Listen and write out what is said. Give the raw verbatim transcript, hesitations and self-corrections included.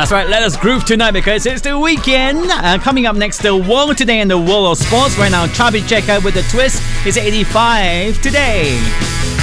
That's right, let us groove tonight because it's the weekend. Uh, coming up next, the world today and the world of sports. Right now, Chubby Checker with the twist is eighty-five today.